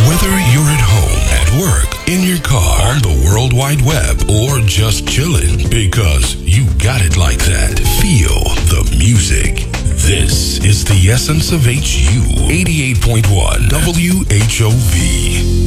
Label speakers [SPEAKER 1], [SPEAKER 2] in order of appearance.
[SPEAKER 1] Whether you're at home, at work, in your car, on the World Wide Web, or just chilling, because you got it like that. Feel the music. This is the essence of HU 88.1 WHOV.